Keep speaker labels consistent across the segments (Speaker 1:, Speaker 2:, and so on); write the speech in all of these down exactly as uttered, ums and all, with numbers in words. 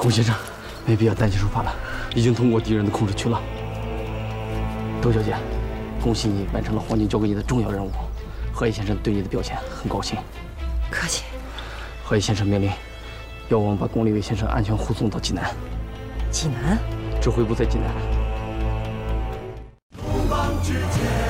Speaker 1: 龚先生，没必要担心手法了，已经通过敌人的控制区了。窦小姐，恭喜你完成了皇军交给你的重要任务。何毅先生对你的表现很高兴。
Speaker 2: 客气。
Speaker 1: 何毅先生命令，要我们把龚立伟先生安全护送到济南。
Speaker 2: 济南？
Speaker 1: 指挥部在济南。
Speaker 3: 不忙之间。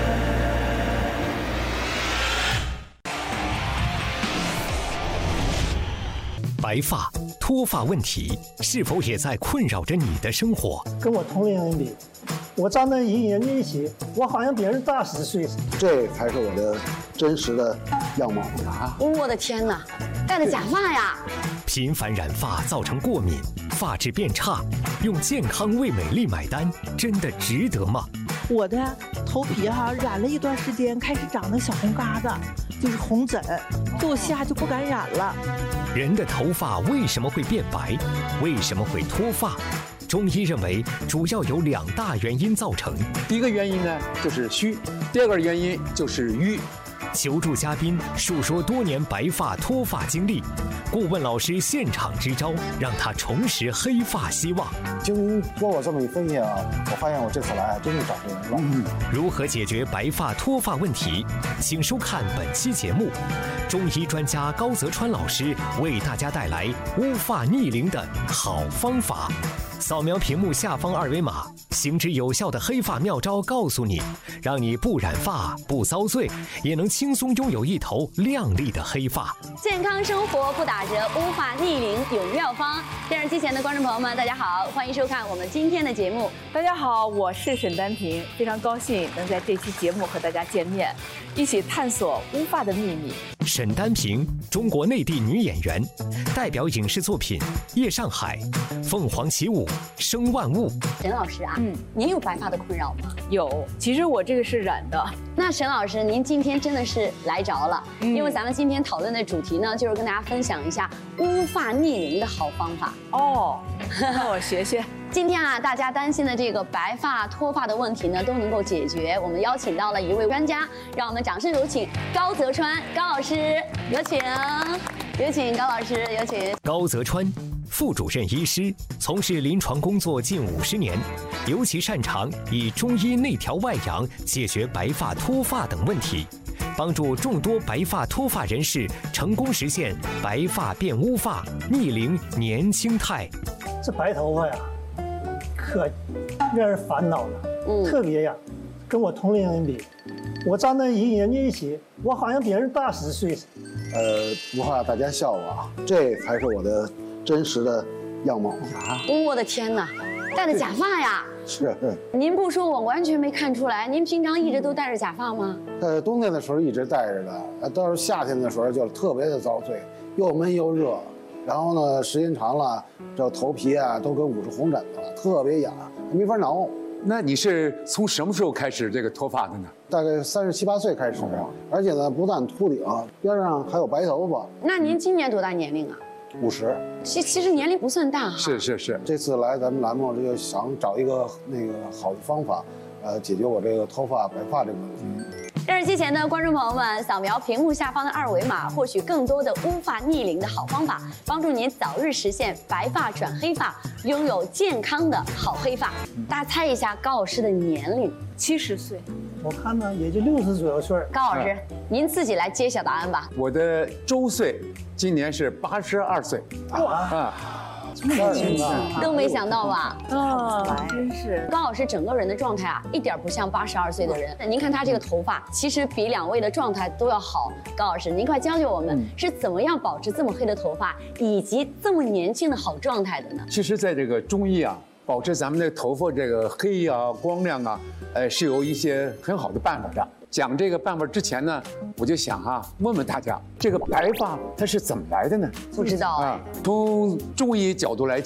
Speaker 4: 白发、脱发问题是否也在困扰着你的生活？
Speaker 5: 跟我同龄人比，我站在一人一起，我好像别人大十岁。
Speaker 6: 这才是我的真实的样貌啊！
Speaker 2: 我的天哪，戴的假发呀！
Speaker 4: 频繁染发造成过敏，发质变差，用健康为美丽买单，真的值得吗？
Speaker 7: 我的头皮哈、啊、染了一段时间，开始长那小红疙瘩，就是红疹，这我下就不敢染了。
Speaker 4: 人的头发为什么会变白？为什么会脱发？中医认为主要有两大原因造成。
Speaker 8: 第一个原因呢就是虚，第二个原因就是瘀。
Speaker 4: 求助嘉宾述说多年白发脱发经历，顾问老师现场支招，让他重拾黑发希望。
Speaker 6: 经您跟我这么一分析啊，我发现我这次来真是找对人了。嗯、
Speaker 4: 如何解决白发脱发问题？请收看本期节目。 中医专家高泽川老师为大家带来乌发逆龄的好方法。扫描屏幕下方二维码，行之有效的黑发妙招告诉你，让你不染发、不遭罪，也能轻松拥有一头亮丽的黑发。
Speaker 2: 健康生活不打折，乌发逆龄有妙方。电视机前的观众朋友们，大家好，欢迎收看我们今天的节目。
Speaker 7: 大家好，我是沈丹萍，非常高兴能在这期节目和大家见面，一起探索乌发的秘密。
Speaker 4: 沈丹萍，中国内地女演员，代表影视作品《夜上海》《凤凰起舞》《生万物》。
Speaker 2: 沈老师啊，嗯，您有白发的困扰吗？
Speaker 7: 有，其实我这个是染的。
Speaker 2: 那沈老师，您今天真的是来着了，嗯、因为咱们今天讨论的主题呢，就是跟大家分享一下乌发逆龄的好方法。
Speaker 7: 哦，那我学学。
Speaker 2: 今天啊，大家担心的这个白发脱发的问题呢，都能够解决。我们邀请到了一位专家，让我们掌声有请高泽川高老师，有请，有请高老师，有请。
Speaker 4: 高泽川，副主任医师，从事临床工作近五十年，尤其擅长以中医内调外养解决白发脱发等问题，帮助众多白发脱发人士成功实现白发变乌发、逆龄年轻态。
Speaker 5: 这白头发呀。 可让人烦恼了，嗯、特别呀，跟我同龄人比，我站在一人一起，我好像别人大十岁。
Speaker 6: 呃，不怕大家笑我啊，这才是我的真实的样貌啊！
Speaker 2: 我的天哪，戴的假发呀！
Speaker 6: 是。
Speaker 2: 您不说，我完全没看出来。您平常一直都戴着假发吗？
Speaker 6: 呃，冬天的时候一直戴着的，呃，到是夏天的时候就特别的遭罪，又闷又热。 然后呢，时间长了，这头皮啊都跟捂着红疹子了，特别痒，没法挠。
Speaker 8: 那你是从什么时候开始这个脱发的呢？
Speaker 6: 大概三十七八岁开始的，而且呢，不但秃顶，边上还有白头发。
Speaker 2: 那您今年多大年龄啊？
Speaker 6: 五十。
Speaker 2: 其其实年龄不算大哈。
Speaker 8: 是是是。
Speaker 6: 这次来咱们栏目，就想找一个那个好的方法，呃，解决我这个脱发白发这个问题。嗯
Speaker 2: 电视机前的观众朋友们，扫描屏幕下方的二维码，获取更多的乌发逆龄的好方法，帮助您早日实现白发转黑发，拥有健康的好黑发。大家猜一下高老师的年龄？
Speaker 7: 七十岁。
Speaker 5: 我看呢也就六十左右岁。
Speaker 2: 高老师，您自己来揭晓答案吧。
Speaker 8: 我的周岁今年是八十二岁。
Speaker 5: 哇啊！ 这么年轻啊，
Speaker 2: 都没想到吧？
Speaker 7: 啊，真是
Speaker 2: 高老师整个人的状态啊，一点不像八十二岁的人。您看他这个头发，其实比两位的状态都要好。高老师，您快教教我们是怎么样保持这么黑的头发，以及这么年轻的好状态的呢？
Speaker 8: 其实，在这个中医啊，保持咱们的头发这个黑啊、光亮啊，呃，是有一些很好的办法的。 讲这个办法之前呢，我就想啊，问问大家，这个白发它是怎么来的呢？
Speaker 2: 不知道啊。
Speaker 8: 从中医角度来讲。